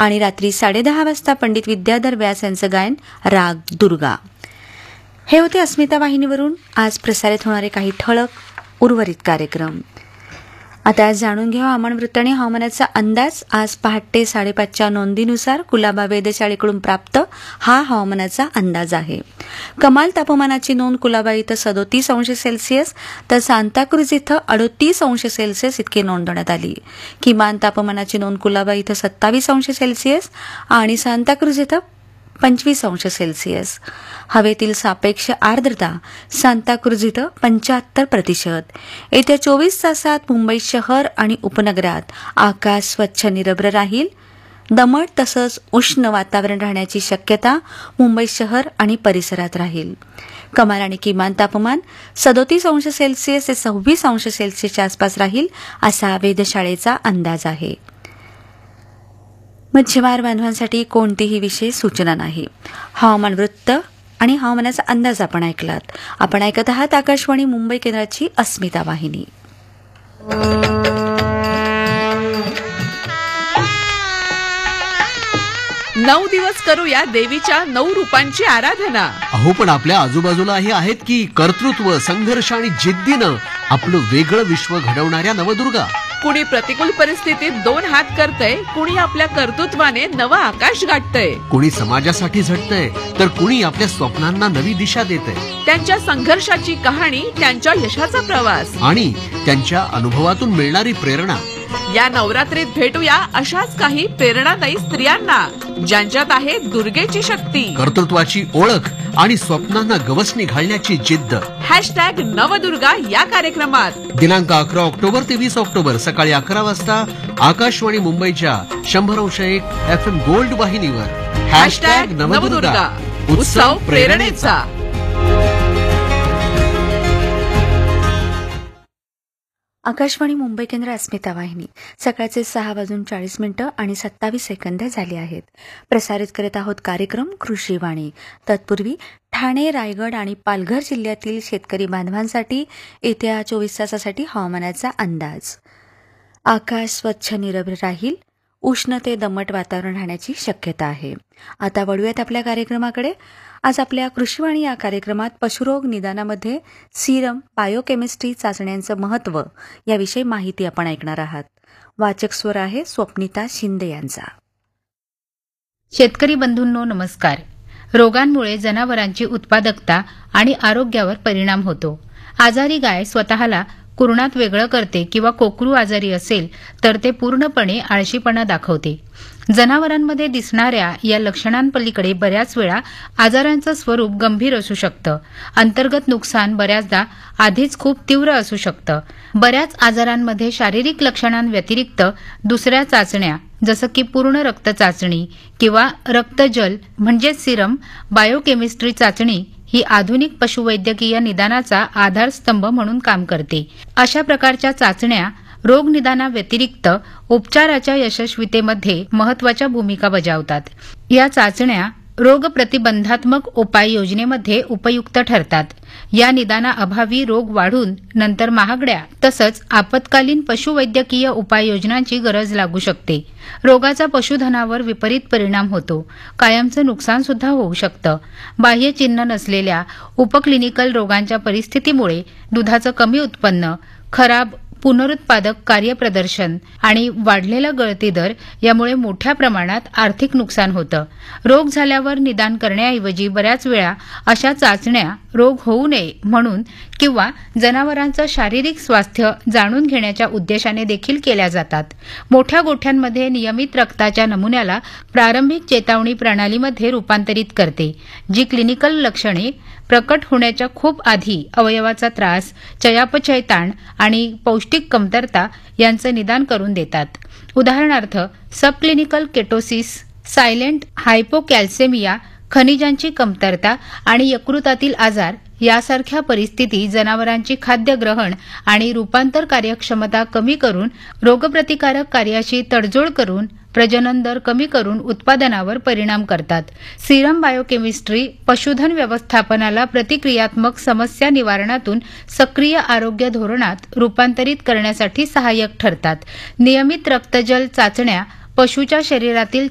आणि रात्री 10:30 वाजता पंडित विद्याधर व्यास यांचं गायन राग दुर्गा. हे होते अस्मिता वाहिनीवरून आज प्रसारित होणारे काही ठळक उर्वरित कार्यक्रम. आता आज जाणून घ्या हवामान वृत्त आणि हवामानाचा अंदाज. आज पहाटे 5:30च्या नोंदीनुसार कुलाबा वेधशाळेकडून प्राप्त हा हवामानाचा अंदाज आहे. कमाल तापमानाची नोंद कुलाबा इथं 37 अंश सेल्सिअस तर सांताक्रुझ इथं 38 अंश सेल्सिअस इतकी नोंदवण्यात आली. किमान तापमानाची नोंद कुलाबा इथं 27 अंश सेल्सिअस आणि सांताक्रुझ इथं 25 अंश सेल्सिअस. हवेतील सापेक्ष आर्द्रता सांताक्रुझ इथं 75%. येत्या 24 तासात मुंबई शहर आणि उपनगरात आकाश स्वच्छ निरभ्र राहील. दमट तसंच उष्ण वातावरण राहण्याची शक्यता मुंबई शहर आणि परिसरात राहील. कमाल आणि किमान तापमान 37 अंश सेल्सिअस ते 26 अंश सेल्सिअसच्या आसपास राहील असा वेधशाळेचा अंदाज आहे. मच्छीमार बांधवांसाठी कोणतीही विशेष सूचना नाही. हवामान वृत्त आणि हवामानाचा अंदाज आपण ऐकलात. आपण ऐकत आहात आकाशवाणी मुंबई केंद्राची अस्मिता वाहिनी. 9 दिवस करूया देवीच्या 9 रूपांची आराधना. अहो पण आपल्या आजूबाजूलाही आहेत की कर्तृत्व, संघर्ष आणि जिद्दीनं आपलं वेगळं विश्व घडवणाऱ्या नवदुर्गा. कुणी प्रतिकूल परिस्थितीत 2 हात करतय, कुणी आपल्या कर्तृत्वाने नवं आकाश गाठतय. कुणी समाजासाठी झटतय तर कुणी आपल्या स्वप्नांना नवी दिशा देतय. त्यांच्या संघर्षाची कहाणी, त्यांच्या यशाचा प्रवास आणि त्यांच्या अनुभवातून मिळणारी प्रेरणा. या नवरात्रीत भेटूया अशाच काही प्रेरणादायी स्त्रियांना ज्यांच्यात आहे दुर्गेची शक्ती, कर्तृत्वाची ओळख आणि स्वप्नांना गवसणी घालण्याची जिद्द. #नवदुर्गा या कार्यक्रमात दिनांक 11 ऑक्टोबर ते 20 ऑक्टोबर सकाळी 11 वाजता आकाशवाणी मुंबईच्या 100.1 FM गोल्ड वाहिनीवर. #नवदुर्गा उत्सव प्रेरणेचा. आकाशवाणी मुंबई केंद्र अस्मिता वाहिनी. सकाळचे 6:40 आणि 27 सेकंद झाले आहेत. प्रसारित करीत आहोत कार्यक्रम कृषीवाणी. तत्पूर्वी ठाणे, रायगड आणि पालघर जिल्ह्यातील शेतकरी बांधवांसाठी येत्या 24 तासासाठी हवामानाचा अंदाज. आकाश स्वच्छ निरभ्र राहील. उष्ण ते दमट वातावरण राहण्याची शक्यता आहे. आता वळूयात आपल्या कार्यक्रमाकडे. आज आपल्या कृषीवाणी या कार्यक्रमात पशुरोग निदानामध्ये सिरम बायोकेमिस्ट्री चाचण्यांचं महत्त्व याविषयी माहिती आपण ऐकणार आहात. वाचक स्वर आहे स्वप्निता शिंदे यांचा. शेतकरी बंधूंनो नमस्कार. रोगांमुळे जनावरांची उत्पादकता आणि आरोग्यावर परिणाम होतो. आजारी गाय स्वतःला कुरणात वेगळं करते किंवा कोकरू आजारी असेल तर ते पूर्णपणे आळशीपणा दाखवते. जनावरांमध्ये दिसणाऱ्या या लक्षणांपलीकडे बऱ्याच वेळा आजारांचं स्वरूप गंभीर असू शकतं. अंतर्गत नुकसान बऱ्याचदा आधीच खूप तीव्र असू शकतं. बऱ्याच आजारांमध्ये शारीरिक लक्षणांव्यतिरिक्त दुसऱ्या चाचण्या जसं की पूर्ण रक्त चाचणी किंवा रक्तजल म्हणजेच सिरम बायोकेमिस्ट्री चाचणी ही आधुनिक पशुवैद्यकीय निदानाचा आधारस्तंभ म्हणून काम करते. अशा प्रकारच्या चाचण्या रोग निदानाव्यतिरिक्त उपचाराच्या यशस्वीतेमध्ये महत्त्वाच्या भूमिका बजावतात. या चाचण्या रोगप्रतिबंधात्मक उपाययोजनेमध्ये उपयुक्त ठरतात. या निदानाअभावी रोग वाढून नंतर महागड्या तसंच आपत्कालीन पशुवैद्यकीय उपाययोजनांची गरज लागू शकते. रोगाचा पशुधनावर विपरीत परिणाम होतो. कायमचं नुकसान सुद्धा होऊ शकतं. बाह्य चिन्ह नसलेल्या उपक्लिनिकल रोगांच्या परिस्थितीमुळे दुधाचं कमी उत्पन्न, खराब पुनरुत्पादक कार्यप्रदर्शन आणि वाढलेला गळती दर यामुळे मोठ्या प्रमाणात आर्थिक नुकसान होतं. रोग झाल्यावर निदान करण्याऐवजी बऱ्याच वेळा अशा चाचण्या रोग होऊ नये म्हणून किंवा जनावरांचं शारीरिक स्वास्थ्य जाणून घेण्याच्या उद्देशाने देखील केल्या जातात. मोठ्या गोठ्यांमध्ये नियमित रक्ताच्या नमुन्याला प्रारंभिक चेतावणी प्रणालीमध्ये रूपांतरित करते, जी क्लिनिकल लक्षणे प्रकट होण्याच्या खूप आधी अवयवाचा त्रास, चयापचय ताण आणि पौष्टिक कमतरता यांचं निदान करून देतात. उदाहरणार्थ सबक्लिनिकल केटोसिस, सायलेंट हायपोकॅल्सेमिया, खनिजांची कमतरता आणि यकृतातील आजार यासारख्या परिस्थिती जनावरांची खाद्य ग्रहण आणि रूपांतर कार्यक्षमता कमी करून, रोगप्रतिकारक कार्याशी तडजोड करून, प्रजनन दर कमी करून उत्पादनावर परिणाम करतात. सिरम बायोकेमिस्ट्री पशुधन व्यवस्थापनाला प्रतिक्रियात्मक समस्या निवारणातून सक्रिय आरोग्य धोरणात रूपांतरित करण्यासाठी सहाय्यक ठरतात. नियमित रक्तजल चाचण्या पशूच्या शरीरातील